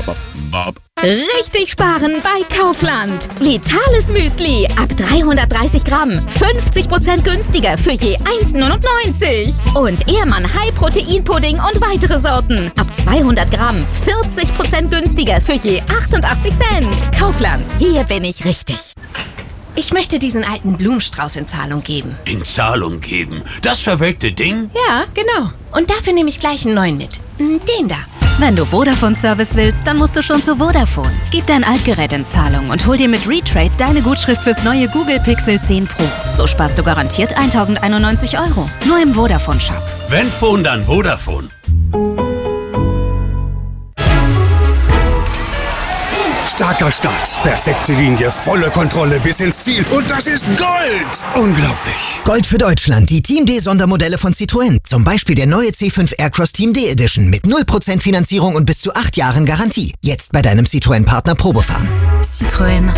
Bob. Richtig sparen bei Kaufland. Vitales Müsli ab 330 Gramm. 50% günstiger für je 1,99. Und Ehrmann High-Protein-Pudding und weitere Sorten. Ab 200 Gramm. 40% günstiger für je 88 Cent. Kaufland, hier bin ich richtig. Ich möchte diesen alten Blumenstrauß in Zahlung geben. In Zahlung geben? Das verwelkte Ding? Ja, genau. Und dafür nehme ich gleich einen neuen mit. Den da. Wenn du Vodafone-Service willst, dann musst du schon zu Vodafone. Gib dein Altgerät in Zahlung und hol dir mit Retrade deine Gutschrift fürs neue Google Pixel 10 Pro. So sparst du garantiert 1.091 €. Nur im Vodafone-Shop. Wenn Phone, dann Vodafone. Starker Start, perfekte Linie, volle Kontrolle bis ins Ziel. Und das ist Gold! Unglaublich. Gold für Deutschland, die Team D-Sondermodelle von Citroën. Zum Beispiel der neue C5 Aircross Team D Edition mit 0% Finanzierung und bis zu 8 Jahren Garantie. Jetzt bei deinem Citroën-Partner Probefahren. Citroën.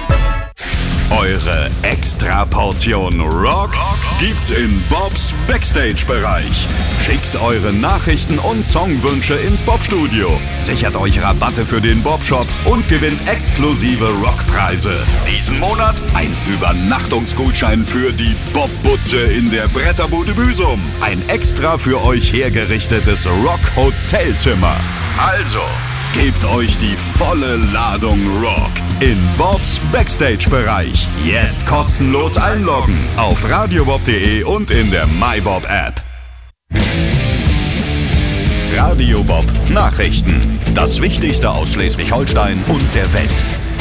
Eure Extra-Portion Rock gibt's in Bobs Backstage-Bereich. Schickt eure Nachrichten und Songwünsche ins Bob-Studio. Sichert euch Rabatte für den Bob-Shop und gewinnt exklusive Rockpreise. Diesen Monat ein Übernachtungsgutschein für die Bob-Butze in der Bretterbude Büsum. Ein extra für euch hergerichtetes Rock-Hotelzimmer. Also, gebt euch die volle Ladung Rock in Bobs Backstage-Bereich. Jetzt kostenlos einloggen auf radiobob.de und in der MyBob-App. Radio Bob Nachrichten. Das Wichtigste aus Schleswig-Holstein und der Welt.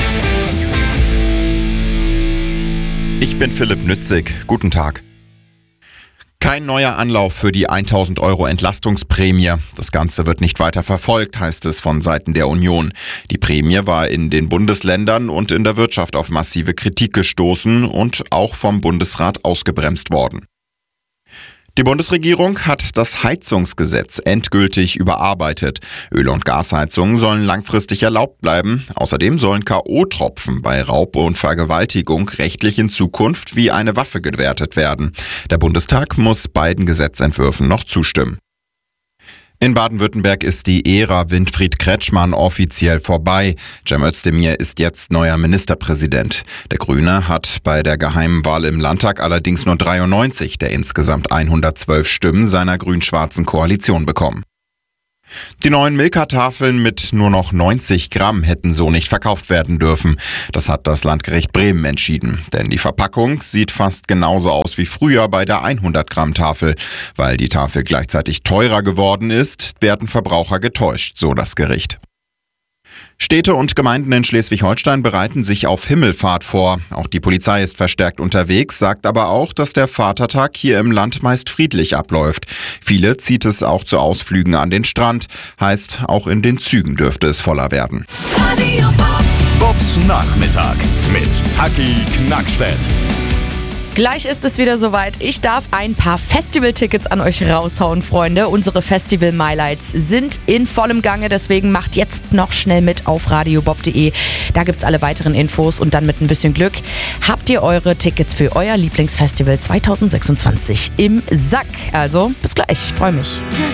Ich bin Philipp Nützig. Guten Tag. Kein neuer Anlauf für die 1.000 € Entlastungsprämie. Das Ganze wird nicht weiter verfolgt, heißt es von Seiten der Union. Die Prämie war in den Bundesländern und in der Wirtschaft auf massive Kritik gestoßen und auch vom Bundesrat ausgebremst worden. Die Bundesregierung hat das Heizungsgesetz endgültig überarbeitet. Öl- und Gasheizungen sollen langfristig erlaubt bleiben. Außerdem sollen K.O.-Tropfen bei Raub und Vergewaltigung rechtlich in Zukunft wie eine Waffe gewertet werden. Der Bundestag muss beiden Gesetzentwürfen noch zustimmen. In Baden-Württemberg ist die Ära Winfried Kretschmann offiziell vorbei. Cem Özdemir ist jetzt neuer Ministerpräsident. Der Grüne hat bei der geheimen Wahl im Landtag allerdings nur 93 der insgesamt 112 Stimmen seiner grün-schwarzen Koalition bekommen. Die neuen Milka-Tafeln mit nur noch 90 Gramm hätten so nicht verkauft werden dürfen. Das hat das Landgericht Bremen entschieden. Denn die Verpackung sieht fast genauso aus wie früher bei der 100-Gramm-Tafel. Weil die Tafel gleichzeitig teurer geworden ist, werden Verbraucher getäuscht, so das Gericht. Städte und Gemeinden in Schleswig-Holstein bereiten sich auf Himmelfahrt vor. Auch die Polizei ist verstärkt unterwegs, sagt aber auch, dass der Vatertag hier im Land meist friedlich abläuft. Viele zieht es auch zu Ausflügen an den Strand. Heißt, auch in den Zügen dürfte es voller werden. Bobs Nachmittag mit Taki Knackstedt. Gleich ist es wieder soweit. Ich darf ein paar Festival-Tickets an euch raushauen, Freunde. Unsere Festival-Mylights sind in vollem Gange, deswegen macht jetzt noch schnell mit auf radiobob.de. Da gibt's alle weiteren Infos und dann mit ein bisschen Glück habt ihr eure Tickets für euer Lieblingsfestival 2026 im Sack. Also bis gleich, freue mich.